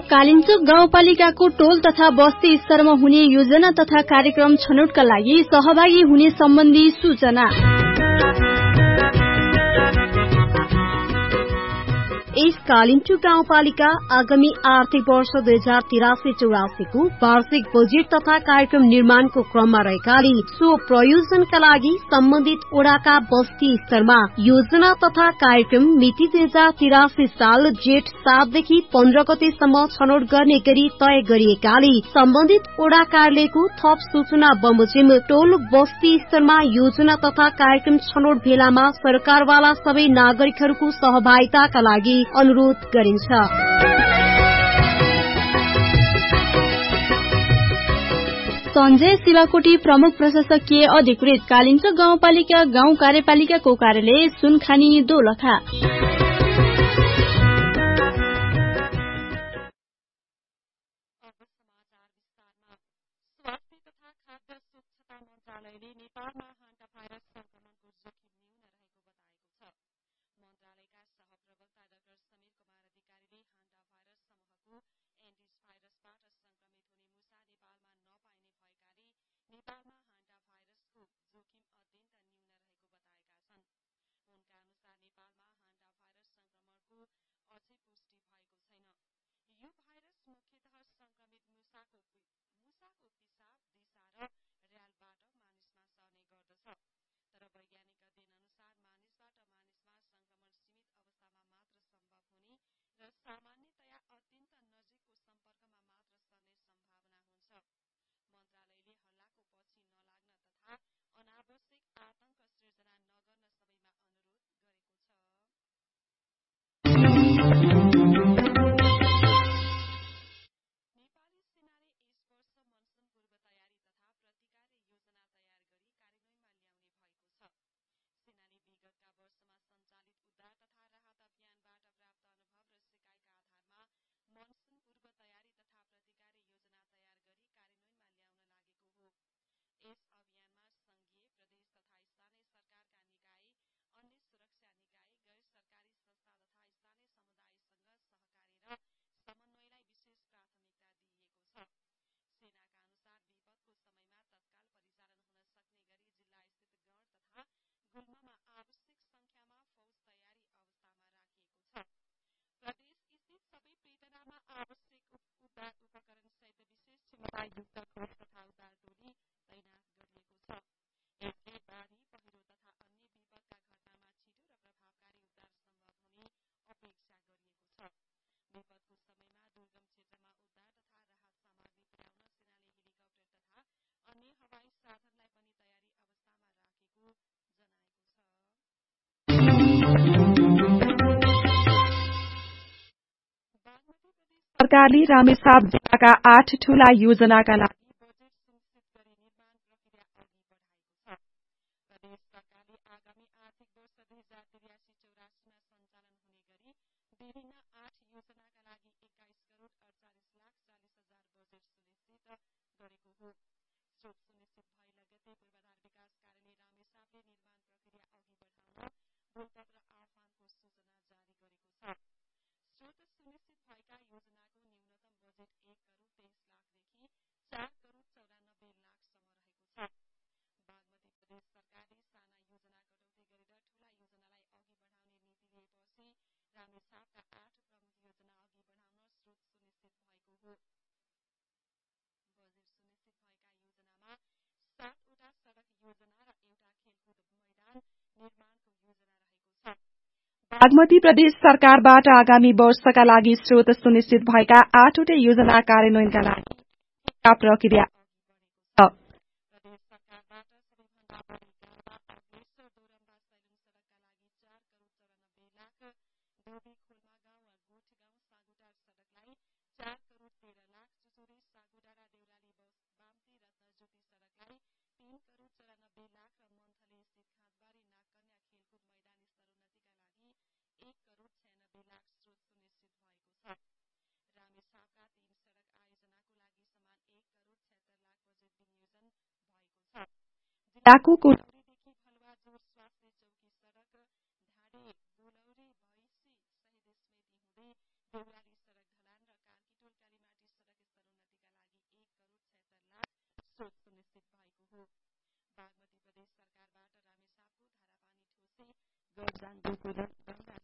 कालिन्चोक गाउँपालिकाको टोल तथा बस्ती स्तरमा हुने योजना तथा कार्यक्रम छनौटका लागि सहभागी हुने सम्बन्धी सूचना। यस कालिन्चोक गाउँपालिका आगामी आर्थिक वर्ष 2083-84 को वार्षिक बजेट तथा कार्यक्रम निर्माणको क्रममा रहेकाले सो प्रयोजनका लागि सम्बन्धित ओडाका बस्ती स्तरमा योजना तथा कार्यक्रम मिति 2083 साल जेठ 7 देखि 15 गतेसम्म छनौट गर्ने गरी तय गरिएकाले सम्बन्धित ओडा कार्यालयको थप सूचना बमोजिम टोल बस्ती स्तरमा योजना तथा कार्यक्रम छनौट भेलामा सरकारवाला सबै नागरिकहरूको सहभागिताका लागि अनुरोध गरिन्छ। सञ्जय शिलाकोटी प्रमुख प्रशासकीय अधिकृत कालिन्चोक गाउँपालिका गाउँ कार्यपालिकाको कार्यालय सुनखानी दोलखा। सरकारले रामेछाप जिल्लाका 8 ठूला योजनाका लागि बागमती प्रदेश सरकारबाट आगामी वर्षका लागि स्रोत सुनिश्चित भएका 8 वटा योजना कार्यान्वयनका लागि प्रक्रिया गौरजाङ गोकुलन गंगा